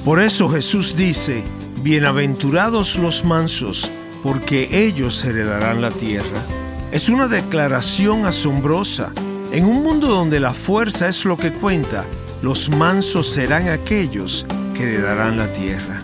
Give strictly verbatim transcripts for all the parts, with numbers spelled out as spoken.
Por eso Jesús dice, bienaventurados los mansos, porque ellos heredarán la tierra. Es una declaración asombrosa. En un mundo donde la fuerza es lo que cuenta, los mansos serán aquellos que heredarán la tierra.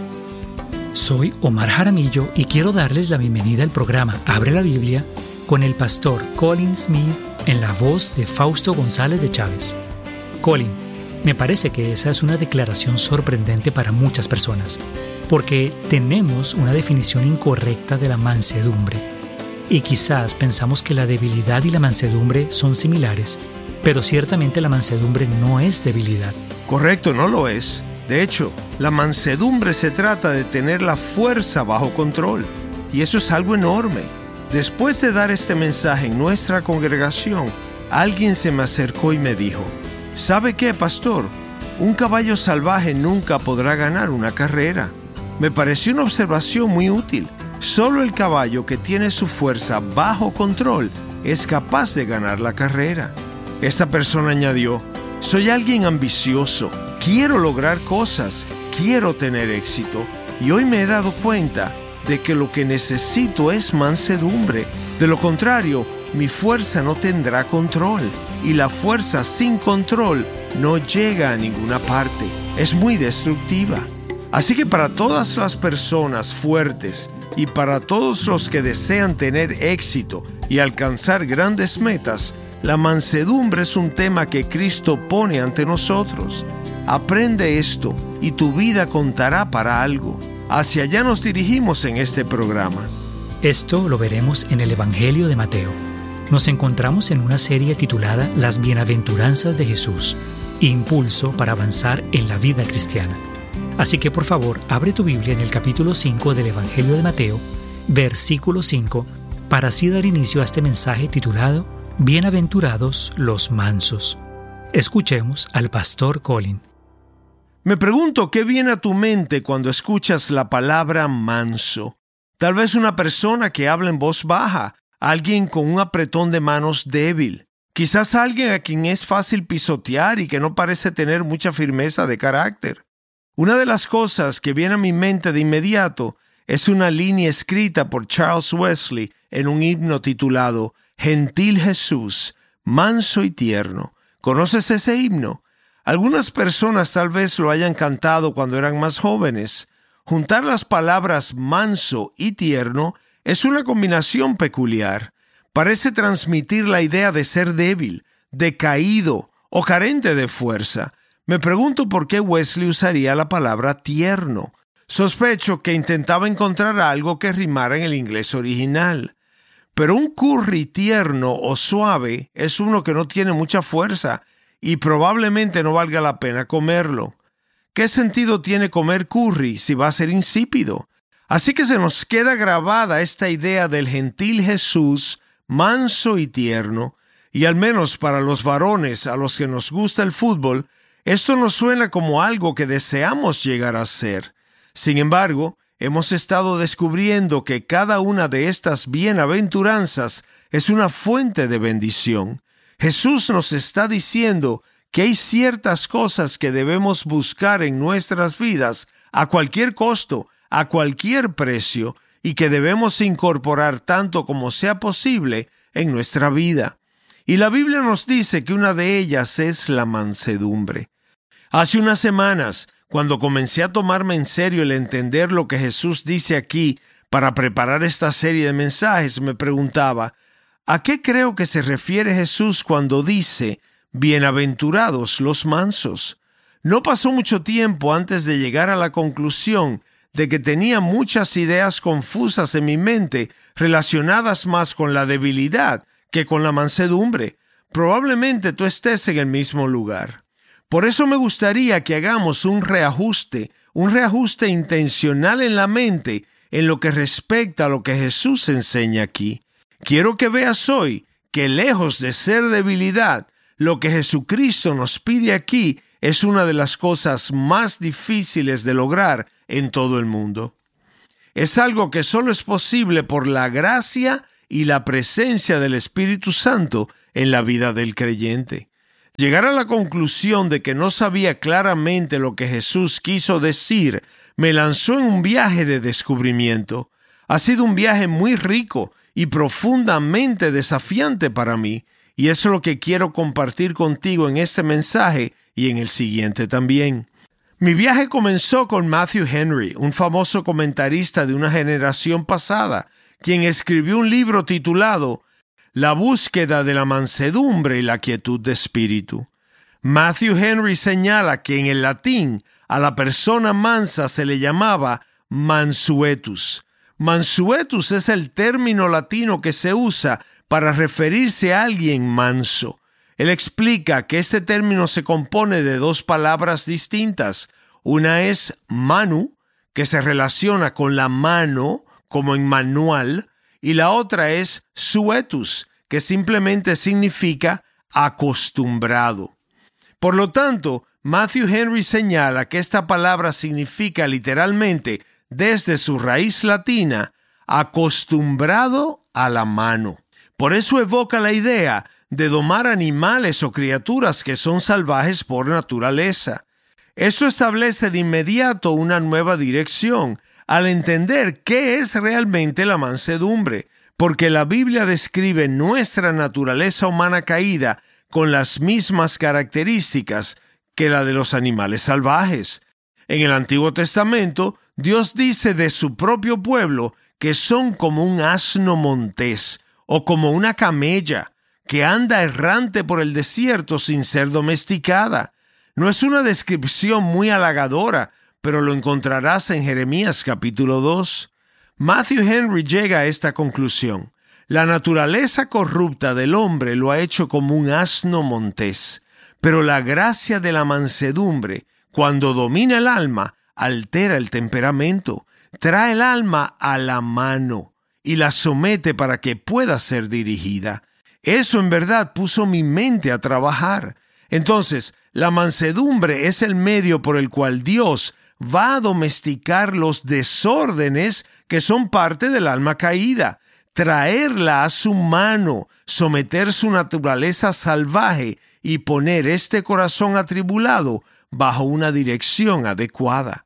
Soy Omar Jaramillo y quiero darles la bienvenida al programa Abre la Biblia con el pastor Colin Smith en la voz de Fausto González de Chávez. Colin, me parece que esa es una declaración sorprendente para muchas personas, porque tenemos una definición incorrecta de la mansedumbre. Y quizás pensamos que la debilidad y la mansedumbre son similares, pero ciertamente la mansedumbre no es debilidad. Correcto, no lo es. De hecho, la mansedumbre se trata de tener la fuerza bajo control, y eso es algo enorme. Después de dar este mensaje en nuestra congregación, alguien se me acercó y me dijo, ¿sabe qué, pastor? Un caballo salvaje nunca podrá ganar una carrera. Me pareció una observación muy útil. Solo el caballo que tiene su fuerza bajo control es capaz de ganar la carrera. Esta persona añadió, soy alguien ambicioso. Quiero lograr cosas, quiero tener éxito, y hoy me he dado cuenta de que lo que necesito es mansedumbre. De lo contrario, mi fuerza no tendrá control, y la fuerza sin control no llega a ninguna parte. Es muy destructiva. Así que para todas las personas fuertes y para todos los que desean tener éxito y alcanzar grandes metas, la mansedumbre es un tema que Cristo pone ante nosotros. Aprende esto y tu vida contará para algo. Hacia allá nos dirigimos en este programa. Esto lo veremos en el Evangelio de Mateo. Nos encontramos en una serie titulada Las Bienaventuranzas de Jesús, impulso para avanzar en la vida cristiana. Así que por favor, abre tu Biblia en el capítulo cinco del Evangelio de Mateo, versículo cinco, para así dar inicio a este mensaje titulado Bienaventurados los mansos. Escuchemos al pastor Colin. Me pregunto qué viene a tu mente cuando escuchas la palabra manso. Tal vez una persona que habla en voz baja, alguien con un apretón de manos débil, quizás alguien a quien es fácil pisotear y que no parece tener mucha firmeza de carácter. Una de las cosas que viene a mi mente de inmediato es una línea escrita por Charles Wesley en un himno titulado Gentil Jesús, manso y tierno. ¿Conoces ese himno? Algunas personas tal vez lo hayan cantado cuando eran más jóvenes. Juntar las palabras manso y tierno es una combinación peculiar. Parece transmitir la idea de ser débil, decaído o carente de fuerza. Me pregunto por qué Wesley usaría la palabra tierno. Sospecho que intentaba encontrar algo que rimara en el inglés original. Pero un curry tierno o suave es uno que no tiene mucha fuerza y probablemente no valga la pena comerlo. ¿Qué sentido tiene comer curry si va a ser insípido? Así que se nos queda grabada esta idea del gentil Jesús, manso y tierno, y al menos para los varones a los que nos gusta el fútbol, esto nos suena como algo que deseamos llegar a ser. Sin embargo, hemos estado descubriendo que cada una de estas bienaventuranzas es una fuente de bendición. Jesús nos está diciendo que hay ciertas cosas que debemos buscar en nuestras vidas a cualquier costo, a cualquier precio, y que debemos incorporar tanto como sea posible en nuestra vida. Y la Biblia nos dice que una de ellas es la mansedumbre. Hace unas semanas, cuando comencé a tomarme en serio el entender lo que Jesús dice aquí para preparar esta serie de mensajes, me preguntaba, ¿a qué creo que se refiere Jesús cuando dice, bienaventurados los mansos? No pasó mucho tiempo antes de llegar a la conclusión de que tenía muchas ideas confusas en mi mente relacionadas más con la debilidad que con la mansedumbre. Probablemente tú estés en el mismo lugar. Por eso me gustaría que hagamos un reajuste, un reajuste intencional en la mente en lo que respecta a lo que Jesús enseña aquí. Quiero que veas hoy que lejos de ser debilidad, lo que Jesucristo nos pide aquí es una de las cosas más difíciles de lograr en todo el mundo. Es algo que solo es posible por la gracia y la presencia del Espíritu Santo en la vida del creyente. Llegar a la conclusión de que no sabía claramente lo que Jesús quiso decir me lanzó en un viaje de descubrimiento. Ha sido un viaje muy rico y profundamente desafiante para mí, y eso es lo que quiero compartir contigo en este mensaje y en el siguiente también. Mi viaje comenzó con Matthew Henry, un famoso comentarista de una generación pasada, quien escribió un libro titulado La búsqueda de la mansedumbre y la quietud de espíritu. Matthew Henry señala que en el latín a la persona mansa se le llamaba mansuetus. Mansuetus es el término latino que se usa para referirse a alguien manso. Él explica que este término se compone de dos palabras distintas. Una es manu, que se relaciona con la mano, como en manual, y la otra es suetus, que simplemente significa acostumbrado. Por lo tanto, Matthew Henry señala que esta palabra significa literalmente, desde su raíz latina, acostumbrado a la mano. Por eso evoca la idea de domar animales o criaturas que son salvajes por naturaleza. Esto establece de inmediato una nueva dirección al entender qué es realmente la mansedumbre, porque la Biblia describe nuestra naturaleza humana caída con las mismas características que la de los animales salvajes. En el Antiguo Testamento, Dios dice de su propio pueblo que son como un asno montés o como una camella que anda errante por el desierto sin ser domesticada. No es una descripción muy halagadora, pero lo encontrarás en Jeremías capítulo dos. Matthew Henry llega a esta conclusión. La naturaleza corrupta del hombre lo ha hecho como un asno montés, pero la gracia de la mansedumbre, cuando domina el alma, altera el temperamento, trae el alma a la mano y la somete para que pueda ser dirigida. Eso en verdad puso mi mente a trabajar. Entonces, la mansedumbre es el medio por el cual Dios va a domesticar los desórdenes que son parte del alma caída, traerla a su mano, someter su naturaleza salvaje y poner este corazón atribulado bajo una dirección adecuada,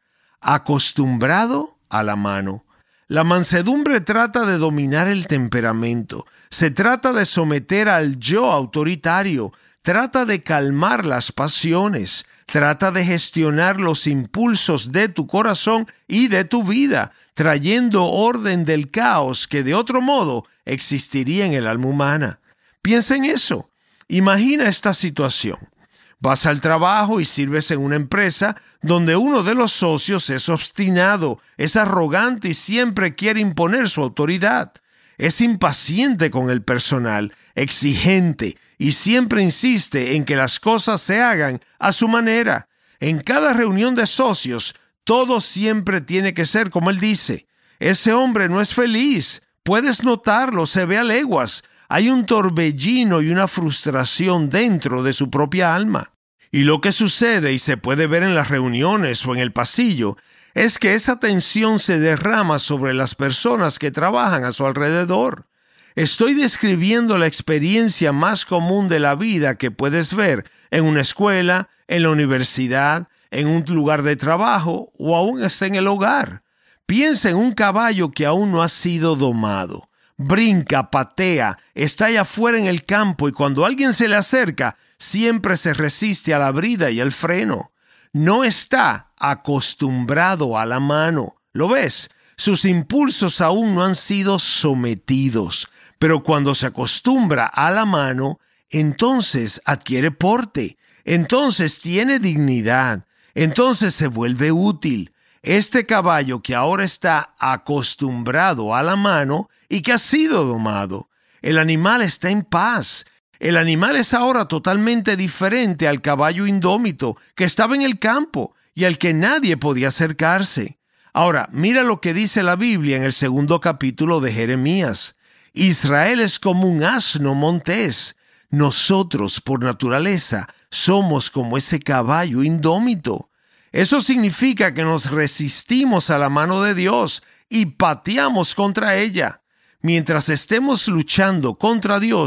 acostumbrado a la mano. La mansedumbre trata de dominar el temperamento, se trata de someter al yo autoritario, trata de calmar las pasiones, trata de gestionar los impulsos de tu corazón y de tu vida, trayendo orden del caos que de otro modo existiría en el alma humana. Piensa en eso. Imagina esta situación. Vas al trabajo y sirves en una empresa donde uno de los socios es obstinado, es arrogante y siempre quiere imponer su autoridad. Es impaciente con el personal, exigente y siempre insiste en que las cosas se hagan a su manera. En cada reunión de socios, todo siempre tiene que ser como él dice. Ese hombre no es feliz. Puedes notarlo, se ve a leguas. Hay un torbellino y una frustración dentro de su propia alma. Y lo que sucede, y se puede ver en las reuniones o en el pasillo, es que esa tensión se derrama sobre las personas que trabajan a su alrededor. Estoy describiendo la experiencia más común de la vida que puedes ver en una escuela, en la universidad, en un lugar de trabajo o aún hasta en el hogar. Piensa en un caballo que aún no ha sido domado. Brinca, patea, está allá afuera en el campo y cuando alguien se le acerca, siempre se resiste a la brida y al freno. No está acostumbrado a la mano. ¿Lo ves? Sus impulsos aún no han sido sometidos, pero cuando se acostumbra a la mano, entonces adquiere porte, entonces tiene dignidad, entonces se vuelve útil. Este caballo que ahora está acostumbrado a la mano y que ha sido domado, el animal está en paz. El animal es ahora totalmente diferente al caballo indómito que estaba en el campo y al que nadie podía acercarse. Ahora, mira lo que dice la Biblia en el segundo capítulo de Jeremías. Israel es como un asno montés. Nosotros, por naturaleza, somos como ese caballo indómito. Eso significa que nos resistimos a la mano de Dios y pateamos contra ella. Mientras estemos luchando contra Dios,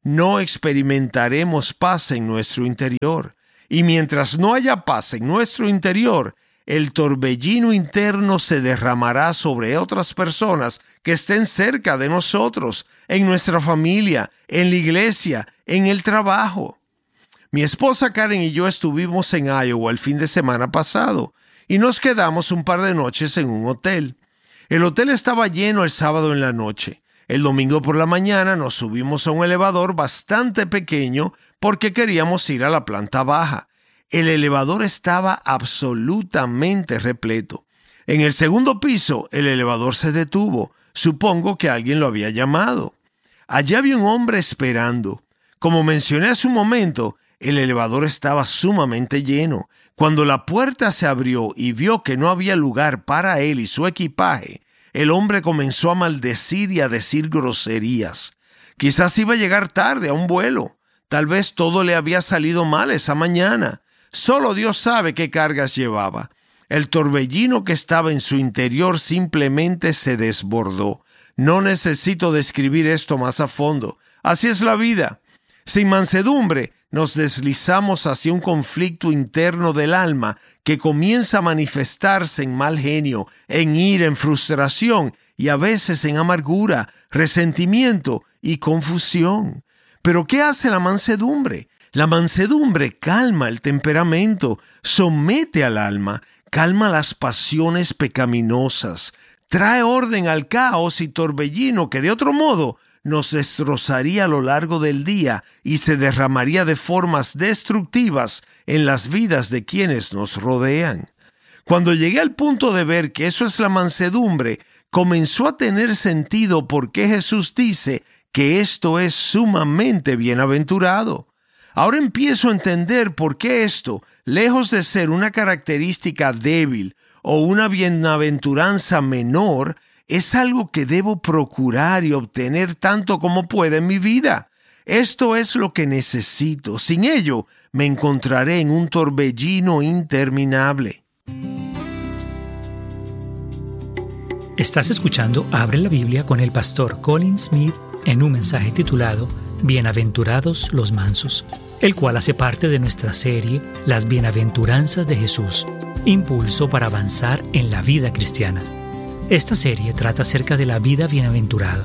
no experimentaremos paz en nuestro interior. Y mientras no haya paz en nuestro interior, el torbellino interno se derramará sobre otras personas que estén cerca de nosotros, en nuestra familia, en la iglesia, en el trabajo. Mi esposa Karen y yo estuvimos en Iowa el fin de semana pasado y nos quedamos un par de noches en un hotel. El hotel estaba lleno el sábado en la noche. El domingo por la mañana nos subimos a un elevador bastante pequeño porque queríamos ir a la planta baja. El elevador estaba absolutamente repleto. En el segundo piso, el elevador se detuvo. Supongo que alguien lo había llamado. Allí había un hombre esperando. Como mencioné hace un momento, el elevador estaba sumamente lleno. Cuando la puerta se abrió y vio que no había lugar para él y su equipaje, el hombre comenzó a maldecir y a decir groserías. Quizás iba a llegar tarde a un vuelo. Tal vez todo le había salido mal esa mañana. Solo Dios sabe qué cargas llevaba. El torbellino que estaba en su interior simplemente se desbordó. No necesito describir esto más a fondo. Así es la vida. Sin mansedumbre, nos deslizamos hacia un conflicto interno del alma que comienza a manifestarse en mal genio, en ira, en frustración y a veces en amargura, resentimiento y confusión. ¿Pero qué hace la mansedumbre? La mansedumbre calma el temperamento, somete al alma, calma las pasiones pecaminosas, trae orden al caos y torbellino que de otro modo nos destrozaría a lo largo del día y se derramaría de formas destructivas en las vidas de quienes nos rodean. Cuando llegué al punto de ver que eso es la mansedumbre, comenzó a tener sentido por qué Jesús dice que esto es sumamente bienaventurado. Ahora empiezo a entender por qué esto, lejos de ser una característica débil o una bienaventuranza menor, es algo que debo procurar y obtener tanto como pueda en mi vida. Esto es lo que necesito. Sin ello, me encontraré en un torbellino interminable. Estás escuchando Abre la Biblia con el pastor Colin Smith en un mensaje titulado Bienaventurados los mansos, el cual hace parte de nuestra serie Las Bienaventuranzas de Jesús, impulso para avanzar en la vida cristiana. Esta serie trata acerca de la vida bienaventurada,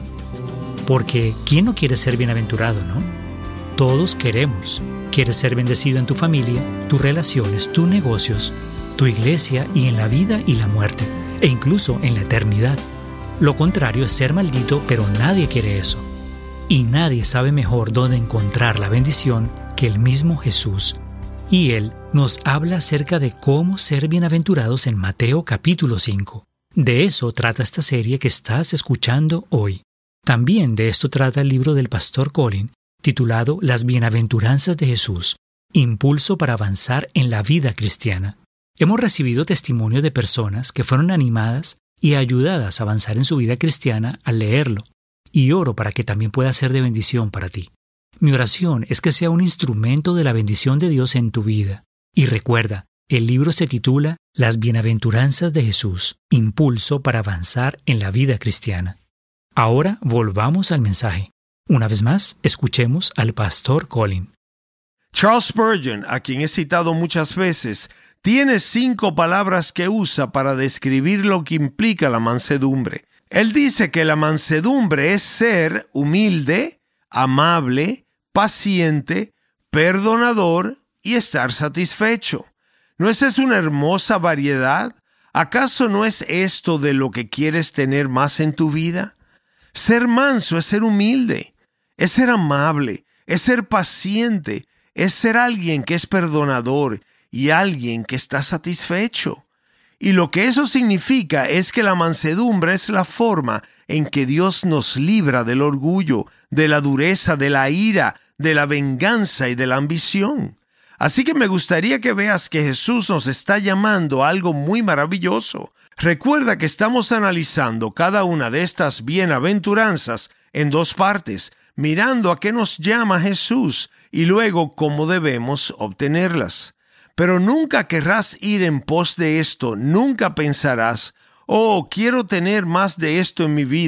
porque ¿quién no quiere ser bienaventurado, no? Todos queremos. Quieres ser bendecido en tu familia, tus relaciones, tus negocios, tu iglesia y en la vida y la muerte, e incluso en la eternidad. Lo contrario es ser maldito, pero nadie quiere eso. Y nadie sabe mejor dónde encontrar la bendición que el mismo Jesús. Y Él nos habla acerca de cómo ser bienaventurados en Mateo capítulo cinco. De eso trata esta serie que estás escuchando hoy. También de esto trata el libro del pastor Colin, titulado Las Bienaventuranzas de Jesús, impulso para avanzar en la vida cristiana. Hemos recibido testimonio de personas que fueron animadas y ayudadas a avanzar en su vida cristiana al leerlo, y oro para que también pueda ser de bendición para ti. Mi oración es que sea un instrumento de la bendición de Dios en tu vida. Y recuerda, el libro se titula Las Bienaventuranzas de Jesús, impulso para avanzar en la vida cristiana. Ahora volvamos al mensaje. Una vez más, escuchemos al pastor Colin. Charles Spurgeon, a quien he citado muchas veces, tiene cinco palabras que usa para describir lo que implica la mansedumbre. Él dice que la mansedumbre es ser humilde, amable, paciente, perdonador y estar satisfecho. ¿No es esa una hermosa variedad? ¿Acaso no es esto de lo que quieres tener más en tu vida? Ser manso es ser humilde, es ser amable, es ser paciente, es ser alguien que es perdonador y alguien que está satisfecho. Y lo que eso significa es que la mansedumbre es la forma en que Dios nos libra del orgullo, de la dureza, de la ira, de la venganza y de la ambición. Así que me gustaría que veas que Jesús nos está llamando a algo muy maravilloso. Recuerda que estamos analizando cada una de estas bienaventuranzas en dos partes, mirando a qué nos llama Jesús y luego cómo debemos obtenerlas. Pero nunca querrás ir en pos de esto, nunca pensarás, oh, quiero tener más de esto en mi vida,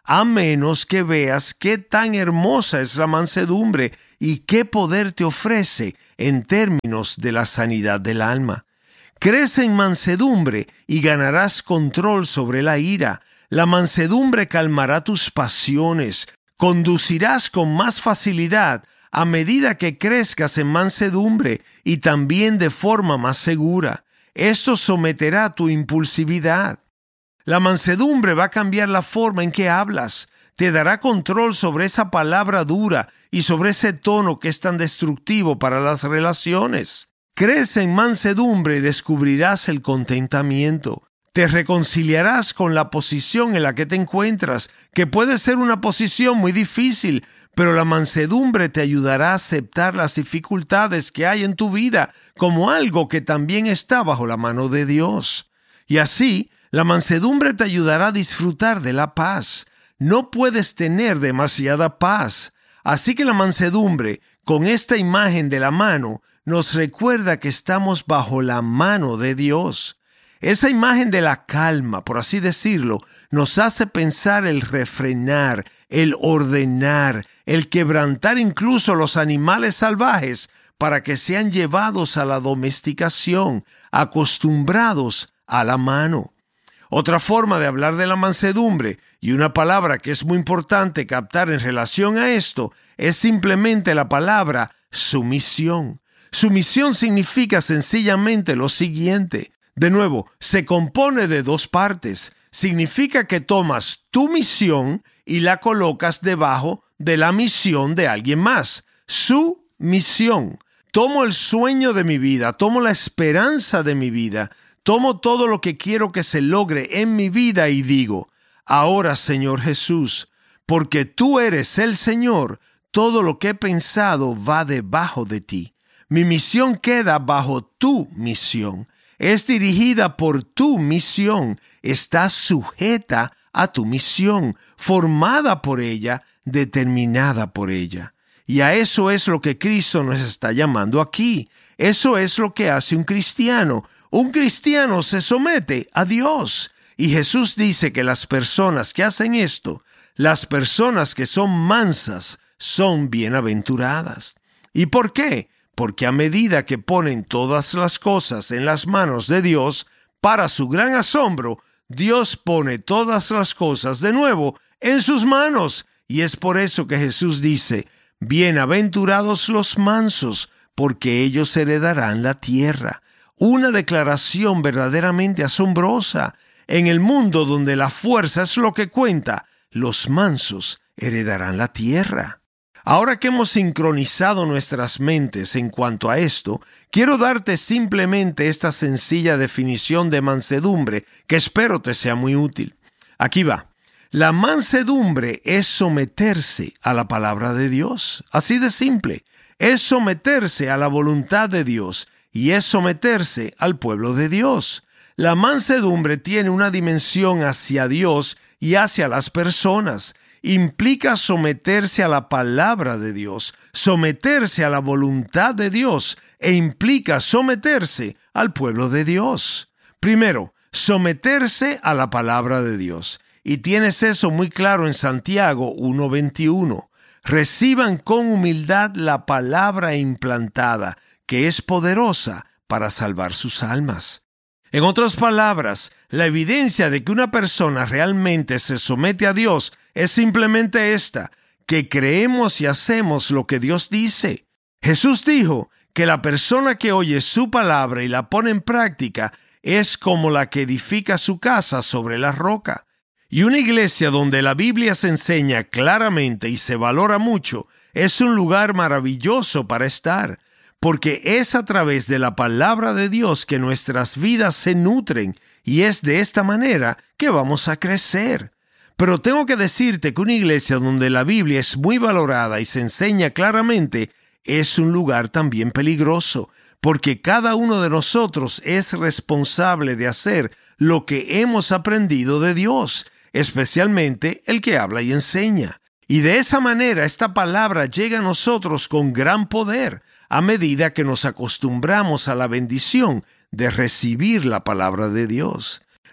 a menos que veas qué tan hermosa es la mansedumbre y qué poder te ofrece en términos de la sanidad del alma. Crece en mansedumbre y ganarás control sobre la ira. La mansedumbre calmará tus pasiones. Conducirás con más facilidad a medida que crezcas en mansedumbre y también de forma más segura. Esto someterá tu impulsividad. La mansedumbre va a cambiar la forma en que hablas. Te dará control sobre esa palabra dura y sobre ese tono que es tan destructivo para las relaciones. Crece en mansedumbre y descubrirás el contentamiento. Te reconciliarás con la posición en la que te encuentras, que puede ser una posición muy difícil, pero la mansedumbre te ayudará a aceptar las dificultades que hay en tu vida como algo que también está bajo la mano de Dios. Y así, la mansedumbre te ayudará a disfrutar de la paz. No puedes tener demasiada paz. Así que la mansedumbre, con esta imagen de la mano, nos recuerda que estamos bajo la mano de Dios. Esa imagen de la calma, por así decirlo, nos hace pensar el refrenar, el ordenar, el quebrantar incluso los animales salvajes para que sean llevados a la domesticación, acostumbrados a la mano. Otra forma de hablar de la mansedumbre, y una palabra que es muy importante captar en relación a esto, es simplemente la palabra sumisión. Sumisión significa sencillamente lo siguiente. De nuevo, se compone de dos partes. Significa que tomas tu misión y la colocas debajo de la misión de alguien más. Su misión. Tomo el sueño de mi vida, tomo la esperanza de mi vida, tomo todo lo que quiero que se logre en mi vida y digo, ahora, Señor Jesús, porque tú eres el Señor, todo lo que he pensado va debajo de ti. Mi misión queda bajo tu misión. Es dirigida por tu misión. Está sujeta a tu misión, formada por ella, determinada por ella. Y a eso es lo que Cristo nos está llamando aquí. Eso es lo que hace un cristiano. Un cristiano se somete a Dios. Y Jesús dice que las personas que hacen esto, las personas que son mansas, son bienaventuradas. ¿Y por qué? Porque a medida que ponen todas las cosas en las manos de Dios, para su gran asombro, Dios pone todas las cosas de nuevo en sus manos. Y es por eso que Jesús dice, bienaventurados los mansos, porque ellos heredarán la tierra. Una declaración verdaderamente asombrosa. En el mundo donde la fuerza es lo que cuenta, los mansos heredarán la tierra. Ahora que hemos sincronizado nuestras mentes en cuanto a esto, quiero darte simplemente esta sencilla definición de mansedumbre que espero te sea muy útil. Aquí va. La mansedumbre es someterse a la palabra de Dios. Así de simple. Es someterse a la voluntad de Dios y es someterse al pueblo de Dios. La mansedumbre tiene una dimensión hacia Dios y hacia las personas. Implica someterse a la palabra de Dios, someterse a la voluntad de Dios e implica someterse al pueblo de Dios. Primero, someterse a la palabra de Dios. Y tienes eso muy claro en Santiago uno veintiuno. Reciban con humildad la palabra implantada, que es poderosa para salvar sus almas. En otras palabras, la evidencia de que una persona realmente se somete a Dios es simplemente esta, que creemos y hacemos lo que Dios dice. Jesús dijo que la persona que oye su palabra y la pone en práctica es como la que edifica su casa sobre la roca. Y una iglesia donde la Biblia se enseña claramente y se valora mucho es un lugar maravilloso para estar. Porque es a través de la palabra de Dios que nuestras vidas se nutren y es de esta manera que vamos a crecer. Pero tengo que decirte que una iglesia donde la Biblia es muy valorada y se enseña claramente es un lugar también peligroso, porque cada uno de nosotros es responsable de hacer lo que hemos aprendido de Dios, especialmente el que habla y enseña. Y de esa manera esta palabra llega a nosotros con gran poder, a medida que nos acostumbramos a la bendición de recibir la palabra de Dios.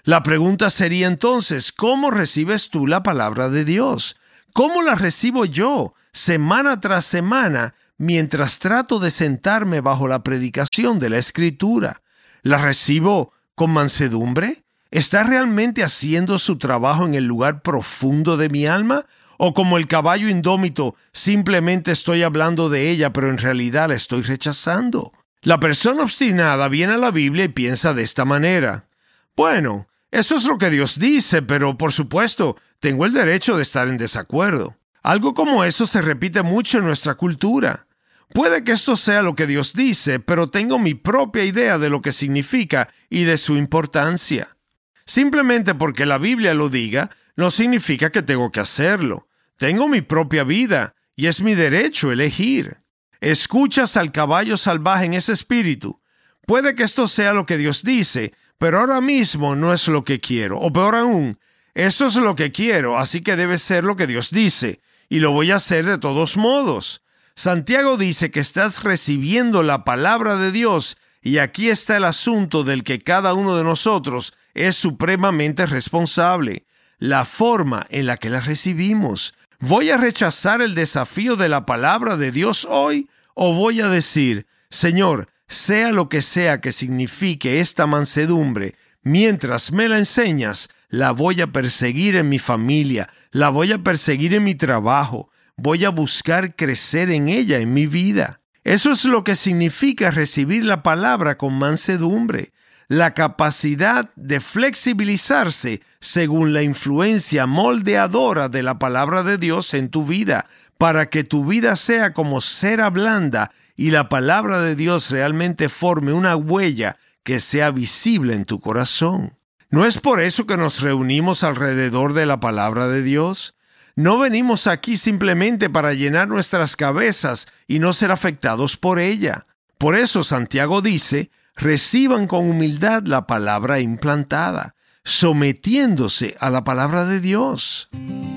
La pregunta sería entonces, ¿cómo recibes tú la palabra de Dios? ¿Cómo la recibo yo, semana tras semana, mientras trato de sentarme bajo la predicación de la Escritura? ¿La recibo con mansedumbre? ¿Está realmente haciendo su trabajo en el lugar profundo de mi alma? ¿O como el caballo indómito, simplemente estoy hablando de ella, pero en realidad la estoy rechazando? La persona obstinada viene a la Biblia y piensa de esta manera. Bueno, eso es lo que Dios dice, pero por supuesto, tengo el derecho de estar en desacuerdo. Algo como eso se repite mucho en nuestra cultura. Puede que esto sea lo que Dios dice, pero tengo mi propia idea de lo que significa y de su importancia. Simplemente porque la Biblia lo diga, no significa que tengo que hacerlo. Tengo mi propia vida y es mi derecho elegir. Escuchas al caballo salvaje en ese espíritu. Puede que esto sea lo que Dios dice, pero ahora mismo no es lo que quiero. O peor aún, esto es lo que quiero, así que debe ser lo que Dios dice, y lo voy a hacer de todos modos. Santiago dice que estás recibiendo la palabra de Dios, y aquí está el asunto del que cada uno de nosotros es supremamente responsable. La forma en la que la recibimos. ¿Voy a rechazar el desafío de la palabra de Dios hoy? ¿O voy a decir, Señor, sea lo que sea que signifique esta mansedumbre, mientras me la enseñas, la voy a perseguir en mi familia, la voy a perseguir en mi trabajo, voy a buscar crecer en ella en mi vida? Eso es lo que significa recibir la palabra con mansedumbre. La capacidad de flexibilizarse según la influencia moldeadora de la palabra de Dios en tu vida, para que tu vida sea como cera blanda y la palabra de Dios realmente forme una huella que sea visible en tu corazón. ¿No es por eso que nos reunimos alrededor de la palabra de Dios? No venimos aquí simplemente para llenar nuestras cabezas y no ser afectados por ella. Por eso Santiago dice, reciban con humildad la palabra implantada, sometiéndose a la palabra de Dios.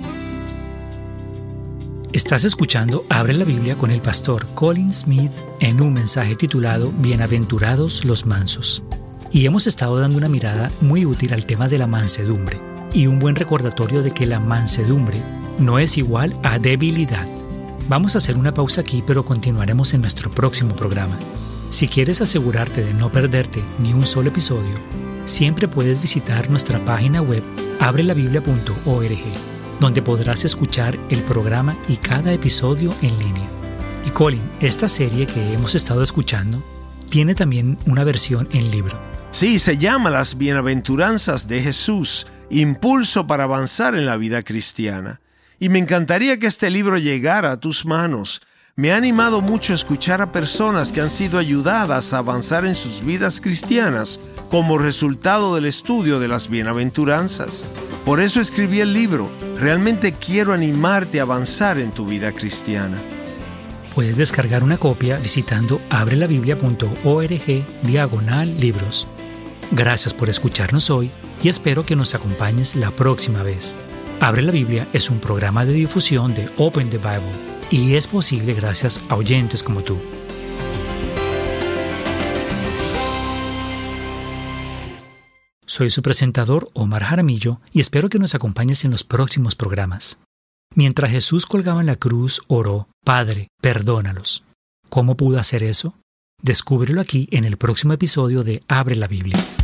Estás escuchando Abre la Biblia con el pastor Colin Smith en un mensaje titulado Bienaventurados los mansos. Y hemos estado dando una mirada muy útil al tema de la mansedumbre y un buen recordatorio de que la mansedumbre no es igual a debilidad. Vamos a hacer una pausa aquí, pero continuaremos en nuestro próximo programa. Si quieres asegurarte de no perderte ni un solo episodio, siempre puedes visitar nuestra página web abre la biblia punto org, donde podrás escuchar el programa y cada episodio en línea. Y Colin, esta serie que hemos estado escuchando tiene también una versión en libro. Sí, se llama Las Bienaventuranzas de Jesús, impulso para avanzar en la vida cristiana. Y me encantaría que este libro llegara a tus manos. Me ha animado mucho escuchar a personas que han sido ayudadas a avanzar en sus vidas cristianas como resultado del estudio de las bienaventuranzas. Por eso escribí el libro. Realmente quiero animarte a avanzar en tu vida cristiana. Puedes descargar una copia visitando abre la biblia punto org diagonal libros. Gracias por escucharnos hoy y espero que nos acompañes la próxima vez. Abre la Biblia es un programa de difusión de Open the Bible y es posible gracias a oyentes como tú. Soy su presentador Omar Jaramillo y espero que nos acompañes en los próximos programas. Mientras Jesús colgaba en la cruz, oró, Padre, perdónalos. ¿Cómo pudo hacer eso? Descúbrelo aquí en el próximo episodio de Abre la Biblia.